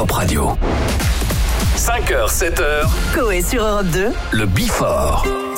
Top Radio. 5h, 7h. Coé sur Europe 2. Le Before.